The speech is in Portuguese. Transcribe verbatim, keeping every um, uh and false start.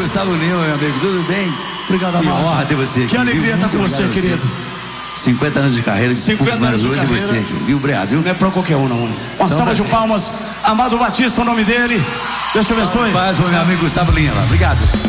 Gustavo Lima, meu amigo, tudo bem? Obrigado, que Amado. Que honra ter você aqui. Que alegria estar com você, querido. cinquenta anos de carreira, cinquenta anos de hoje carreira. você aqui, viu, obrigado, viu? Não é pra qualquer um, não. Uma então, salva de palmas. Amado Batista, o nome dele. Deus te abençoe. Paz, meu amigo Gustavo Lima. Obrigado.